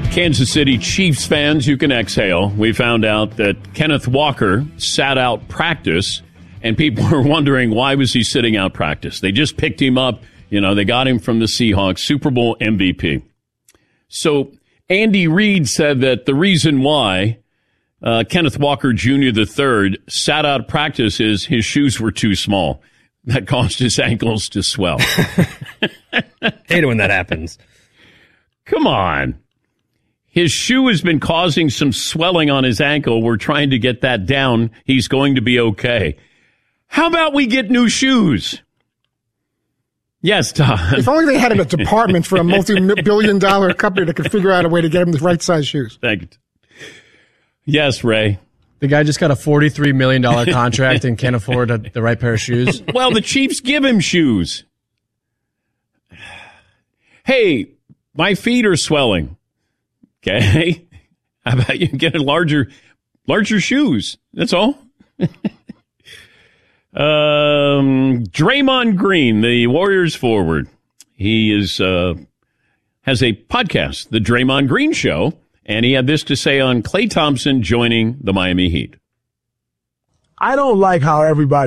Kansas City Chiefs fans, you can exhale. We found out that Kenneth Walker sat out practice, and people were wondering, why was he sitting out practice? They just picked him up. You know, they got him from the Seahawks, Super Bowl MVP. So Andy Reid said that the reason why Kenneth Walker Jr. III sat out practice is his shoes were too small. That caused his ankles to swell. Hate it when that happens. Come on. His shoe has been causing some swelling on his ankle. We're trying to get that down. He's going to be okay. How about we get new shoes? Yes, Todd. If only they had a department for a multi-billion-dollar company that could figure out a way to get him the right size shoes. Thank you. Yes, Ray. The guy just got a $43 million contract and can't afford the right pair of shoes. Well, the Chiefs give him shoes. Hey, my feet are swelling. Okay. How about you get larger shoes? That's all. Draymond Green, the Warriors forward. He has a podcast, The Draymond Green Show. And he had this to say on Klay Thompson joining the Miami Heat. I don't like how everybody